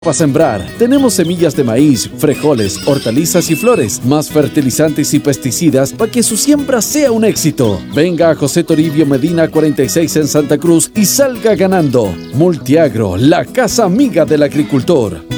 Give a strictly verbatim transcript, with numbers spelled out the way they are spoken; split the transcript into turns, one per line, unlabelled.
Para sembrar, tenemos semillas de maíz, frijoles, hortalizas y flores, más fertilizantes y pesticidas para que su siembra sea un éxito. Venga a José Toribio Medina cuarenta y seis en Santa Cruz y salga ganando. Multiagro, la casa amiga del agricultor.